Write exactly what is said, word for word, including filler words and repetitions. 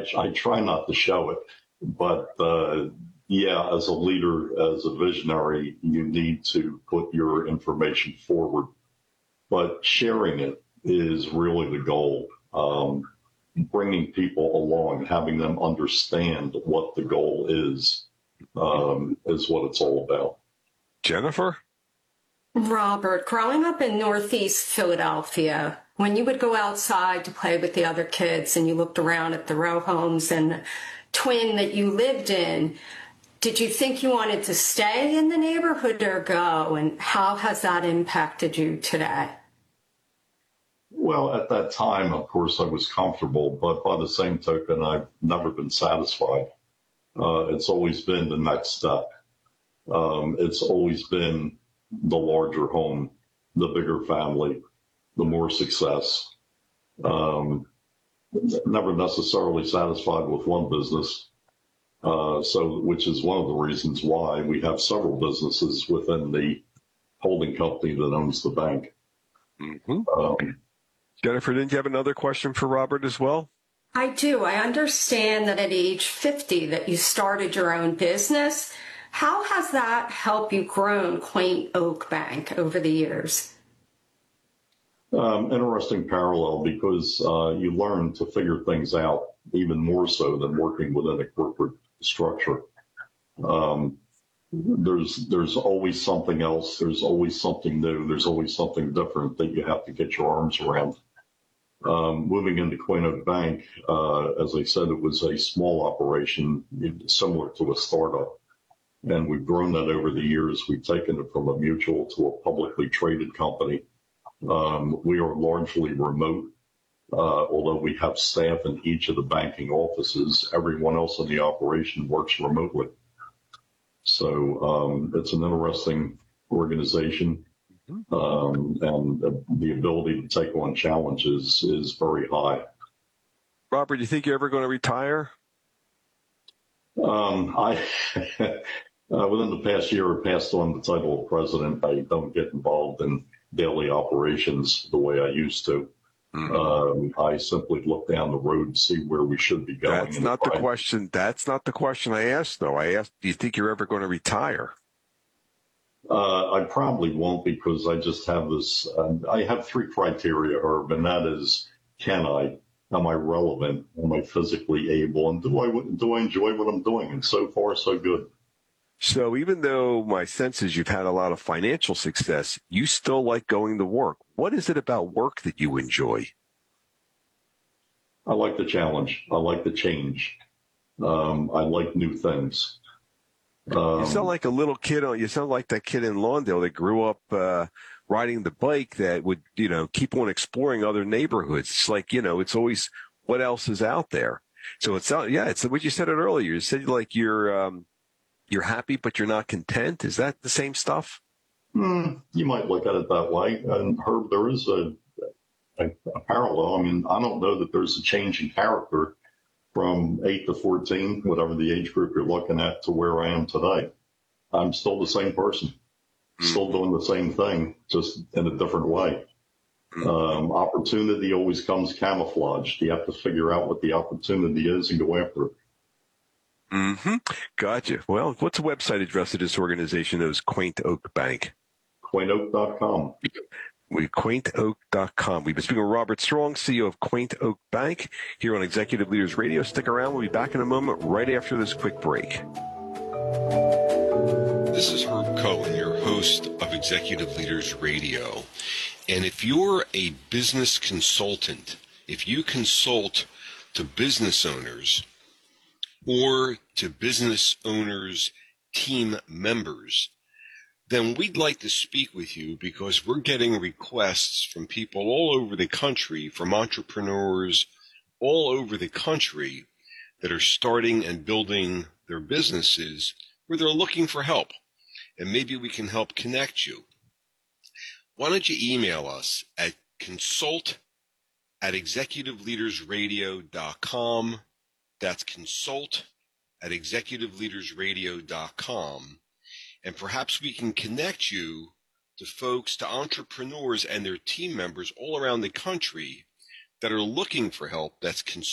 I, I try not to show it, but uh, yeah, as a leader, as a visionary, you need to put your information forward, but sharing it is really the goal. Um, bringing people along, having them understand what the goal is, um, is what it's all about. Jennifer? Robert, growing up in Northeast Philadelphia, when you would go outside to play with the other kids and you looked around at the row homes and the twin that you lived in, did you think you wanted to stay in the neighborhood or go? And how has that impacted you today? Well, at that time, of course, I was comfortable, but by the same token, I've never been satisfied. Uh, it's always been the next step. Um, it's always been the larger home, the bigger family, the more success. Um, never necessarily satisfied with one business. Uh, so, which is one of the reasons why we have several businesses within the holding company that owns the bank. Mm-hmm. Um, Jennifer, didn't you have another question for Robert as well? I do. I understand that at age fifty that you started your own business. How has that helped you grow Quaint Oak Bank over the years? Um, interesting parallel, because uh, you learn to figure things out even more so than working within a corporate structure. Um, there's there's always something else. There's always something new. There's always something different that you have to get your arms around. Um, moving into Quaint Oak Bank, uh, as I said, it was a small operation similar to a startup. And we've grown that over the years. We've taken it from a mutual to a publicly traded company. Um, we are largely remote, uh, although we have staff in each of the banking offices. Everyone else in the operation works remotely. So um, it's an interesting organization, um, and the ability to take on challenges is very high. Robert, do you think you're ever going to retire? Um, I, uh, within the past year, I passed on the title of president. I don't get involved in daily operations the way I used to. Mm-hmm. Um, I simply look down the road and see where we should be going. That's not the I, question. That's not the question I asked, though. I asked, do you think you're ever going to retire? Uh, I probably won't, because I just have this, uh, I have three criteria, Herb, and that is, can I? Am I relevant? Am I physically able? And do I, do I enjoy what I'm doing? And so far, so good. So even though my sense is you've had a lot of financial success, you still like going to work. What is it about work that you enjoy? I like the challenge. I like the change. Um, I like new things. Um, you sound like a little kid. You sound like that kid in Lawndale that grew up uh, riding the bike that would, you know, keep on exploring other neighborhoods. It's like, you know, it's always what else is out there. So it's, yeah, it's what you said it earlier. You said like you're, um, you're happy, but you're not content. Is that the same stuff? Mm, you might look at it that way. And Herb, there is a, a, a parallel. I mean, I don't know that there's a change in character from eight to fourteen, whatever the age group you're looking at, to where I am today. I'm still the same person, mm-hmm. still doing the same thing, just in a different way. Mm-hmm. Um, opportunity always comes camouflaged. You have to figure out what the opportunity is and go after it. Mm-hmm. Gotcha. Well, what's the website address of this organization that is Quaint Oak Bank? Quaint Oak dot com. We Quaint Oak dot com. We've been speaking with Robert Strong, C E O of Quaint Oak Bank, here on Executive Leaders Radio. Stick around. We'll be back in a moment right after this quick break. This is Herb Cohen, your host of Executive Leaders Radio. And if you're a business consultant, if you consult to business owners or to business owners' team members, then we'd like to speak with you, because we're getting requests from people all over the country, from entrepreneurs all over the country that are starting and building their businesses where they're looking for help. And maybe we can help connect you. Why don't you email us at consult at executive leaders radio dot com. That's consult at executive leaders radio dot com. And perhaps we can connect you to folks, to entrepreneurs and their team members all around the country that are looking for help. That's consult